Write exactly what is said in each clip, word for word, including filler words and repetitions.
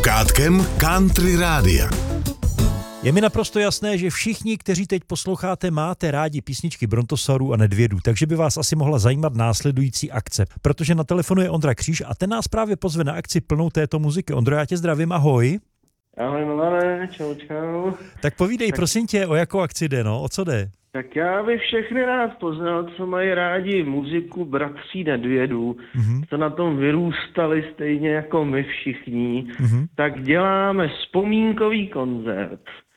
Kátkem Country Rádia. Je mi naprosto jasné, že všichni, kteří teď posloucháte, máte rádi písničky Brontosaurů a Nedvědů, takže by vás asi mohla zajímat následující akce, protože na telefonu je Ondra Kříž a ten nás právě pozve na akci plnou této muziky. Ondro, já tě zdravím, ahoj. Ahoj Milane, čau čau. Tak povídej, tak, prosím tě, o jakou akci jde, no, o co jde? Tak já bych všechny rád poznal, co mají rádi muziku bratří Nedvědů, mm-hmm. co na tom vyrůstali stejně jako my všichni, mm-hmm. tak děláme vzpomínkový koncert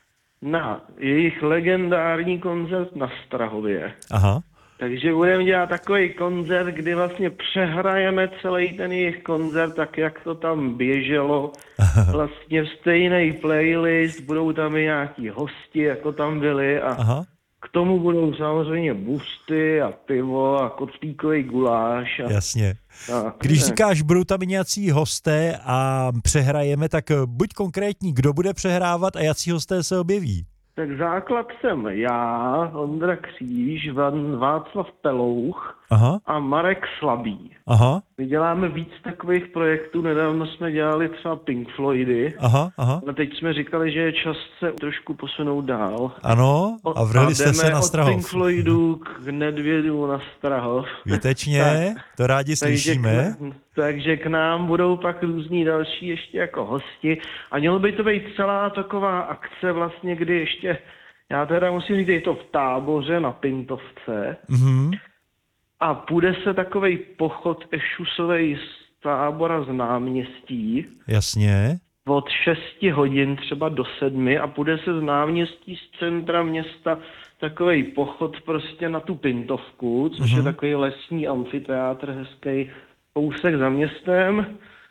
na jejich legendární koncert na Strahově. Aha. Takže budeme dělat takový koncert, kdy vlastně přehrajeme celý ten jejich koncert, tak jak to tam běželo. Vlastně v stejný playlist, budou tam i nějaký hosti, jako tam byli a Aha. k tomu budou samozřejmě busty a pivo a kotlíkový guláš. A, Jasně. A, Když ne. říkáš, budou tam i nějací hosté a přehrajeme, tak buď konkrétní, kdo bude přehrávat a jací hosté se objeví. Tak základ jsem já, Ondra Kříž, Van Václav Pelouch Aha. a Marek Slabý. Aha. My děláme víc takových projektů, nedávno jsme dělali třeba Pink Floydy, Aha, aha. ale teď jsme říkali, že je čas se trošku posunout dál. Ano, a vrhli jste se na Strahov. Od Pink Floydů k Nedvědu na Strahov. Výtečně, tak, to rádi slyšíme. Takže k, takže k nám budou pak různí další ještě jako hosti a mělo by to být celá taková akce vlastně, kdy ještě, já teda musím říct, je to v Táboře na Pintovce, Mhm. a půjde se takovej pochod ešusovej z Tábora z náměstí. Jasně. Od šesti hodin třeba do sedmi a půjde se z náměstí z centra města takovej pochod prostě na tu Pintovku, což uh-huh. je takový lesní amfiteátr, hezký kousek za městem.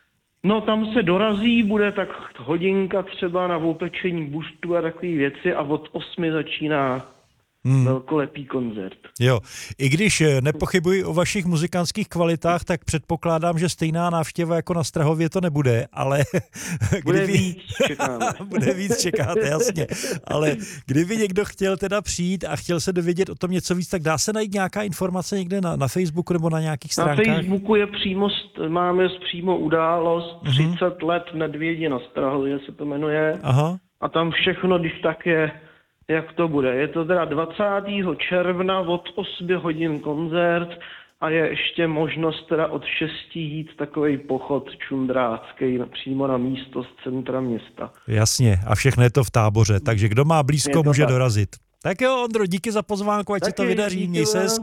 No tam se dorazí, bude tak hodinka třeba na opečení bustu a takové věci a od osmi začíná Hmm. velkolepý koncert. Jo, i když nepochybuji o vašich muzikantských kvalitách, tak předpokládám, že stejná návštěva jako na Strahově to nebude, ale... Bude kdyby... víc, čekáme. Bude víc, čekáte, jasně. Ale kdyby někdo chtěl teda přijít a chtěl se dovědět o tom něco víc, tak dá se najít nějaká informace někde na, na Facebooku nebo na nějakých stránkách? Na Facebooku je přímo, máme přímo událost třicet uh-huh. let Nedvědi na Strahově se to jmenuje. Aha. A tam všechno, když tak je, jak to bude. Je to teda dvacátého června od osmi hodin koncert a je ještě možnost teda od šesti jít takovej pochod čundrácký přímo na místo z centra města. Jasně, a všechno je to v Táboře, takže kdo má blízko, může tak. dorazit. Tak jo, Ondro, díky za pozvánku, ať se to vydaří, měj se hezky.